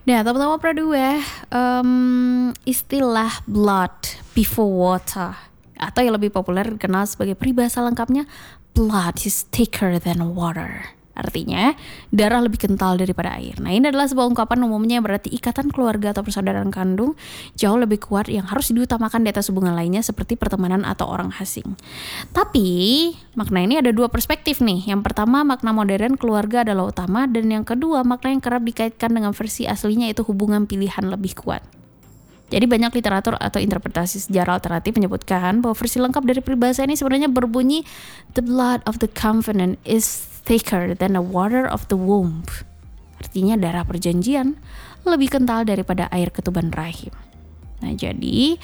Nah, teman-teman berdua, istilah blood before water atau yang lebih populer dikenal sebagai peribahasa lengkapnya blood is thicker than water. Artinya, darah lebih kental daripada air. Nah, ini adalah sebuah ungkapan umumnya yang berarti ikatan keluarga atau persaudaraan kandung jauh lebih kuat yang harus diutamakan di atas hubungan lainnya seperti pertemanan atau orang asing. Tapi, makna ini ada dua perspektif nih. Yang pertama, makna modern keluarga adalah utama, dan yang kedua, makna yang kerap dikaitkan dengan versi aslinya yaitu hubungan pilihan lebih kuat. Jadi banyak literatur atau interpretasi sejarah alternatif menyebutkan bahwa versi lengkap dari peribahasa ini sebenarnya berbunyi the blood of the covenant is thicker than the water of the womb. Artinya darah perjanjian lebih kental daripada air ketuban rahim. Nah, jadi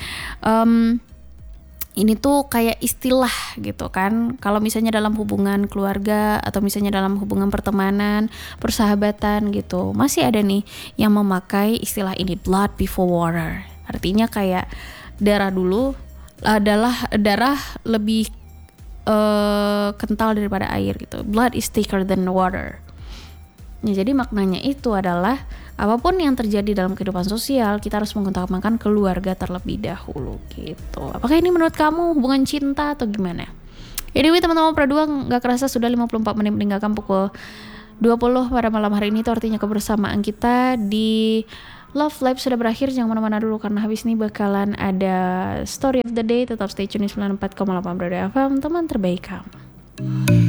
ini tuh kayak istilah gitu kan. Kalau misalnya dalam hubungan keluarga atau misalnya dalam hubungan pertemanan, persahabatan gitu, masih ada nih yang memakai istilah ini, blood before water. Artinya kayak darah dulu adalah darah lebih kental daripada air gitu. Blood is thicker than water. Ya, jadi maknanya itu adalah apapun yang terjadi dalam kehidupan sosial, kita harus mengutamakan keluarga terlebih dahulu gitu. Apakah ini menurut kamu hubungan cinta atau gimana? Anyway, teman-teman berdua, gak kerasa sudah 54 menit meninggalkan pukul 20 pada malam hari ini. Itu artinya kebersamaan kita di Love Live sudah berakhir. Jangan mana-mana dulu karena habis ini bakalan ada Story of the Day. Tetap stay tune di 94,8 Brado FM, teman terbaik kamu.